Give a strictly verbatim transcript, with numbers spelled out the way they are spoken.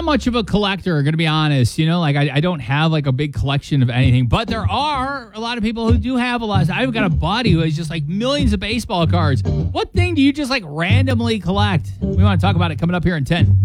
not much of a collector, going to be honest. You know, like I, I don't have like a big collection of anything, but there are a lot of people who do have a lot. I've got a buddy who has just like millions of baseball cards. What thing do you just like randomly collect? We want to talk about it coming up here in ten.